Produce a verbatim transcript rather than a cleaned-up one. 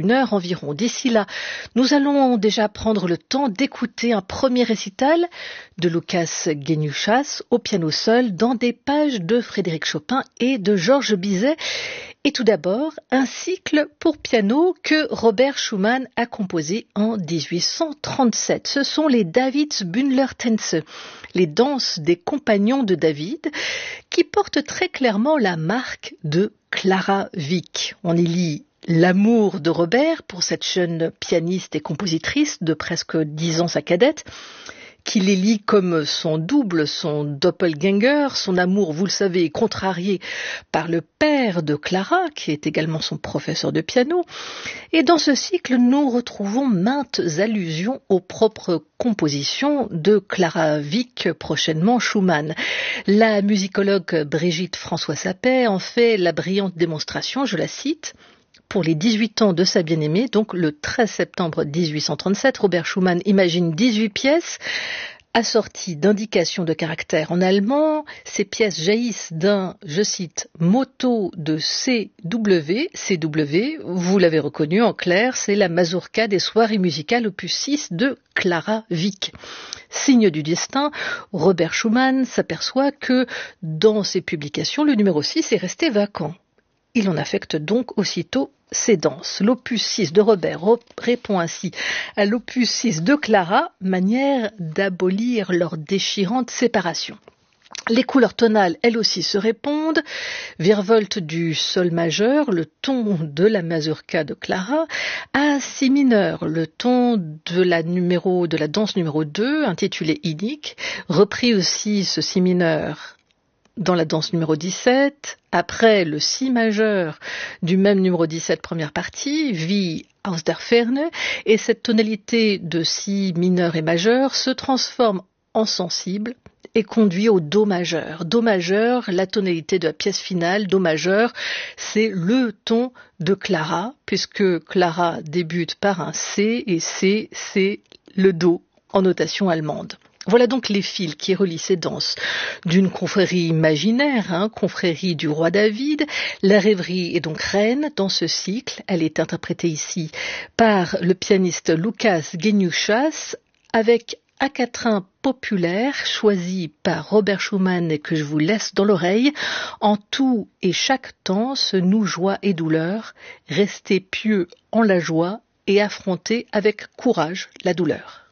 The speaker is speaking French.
une heure environ. D'ici là, nous allons déjà prendre le temps d'écouter un premier récital de Łukasz Geniuszas au piano seul dans des pages de Frédéric Chopin et de Georges Bizet. Et tout d'abord, un cycle pour piano que Robert Schumann a composé en dix-huit cent trente-sept. Ce sont les Davidsbündler-Tänze, les danses des compagnons de David, qui portent très clairement la marque de Clara Wieck. On y lit l'amour de Robert pour cette jeune pianiste et compositrice de presque dix ans sa cadette, qui les lit comme son double, son doppelganger. Son amour, vous le savez, est contrarié par le père de Clara, qui est également son professeur de piano. Et dans ce cycle, nous retrouvons maintes allusions aux propres compositions de Clara Wieck, prochainement Schumann. La musicologue Brigitte François-Sapet en fait la brillante démonstration, je la cite: pour les dix-huit ans de sa bien-aimée, donc le treize septembre dix-huit cent trente-sept, Robert Schumann imagine dix-huit pièces assorties d'indications de caractère en allemand. Ces pièces jaillissent d'un, je cite, motto de C W. C W, vous l'avez reconnu en clair, c'est la mazurka des soirées musicales opus six de Clara Wieck. Signe du destin, Robert Schumann s'aperçoit que dans ses publications, le numéro six est resté vacant. Il en affecte donc aussitôt ses danses. L'opus six de Robert répond ainsi à l'opus six de Clara, manière d'abolir leur déchirante séparation. Les couleurs tonales, elles aussi, se répondent. Virevolte du sol majeur, le ton de la mazurka de Clara, à si mineur, le ton de la numéro, de la danse numéro deux, intitulée Inik, repris aussi ce si mineur dans la danse numéro dix-sept, après le si majeur du même numéro dix-sept, première partie, Wie aus der Ferne, et cette tonalité de si mineur et majeur se transforme en sensible et conduit au do majeur. Do majeur, la tonalité de la pièce finale, do majeur, c'est le ton de Clara, puisque Clara débute par un C, et C, c'est le do en notation allemande. Voilà donc les fils qui relient ces danses d'une confrérie imaginaire, hein, confrérie du roi David. La rêverie est donc reine dans ce cycle. Elle est interprétée ici par le pianiste Łukasz Geniuszas avec un quatrain populaire choisi par Robert Schumann et que je vous laisse dans l'oreille. En tout et chaque temps se noue joie et douleur. Restez pieux en la joie et affrontez avec courage la douleur.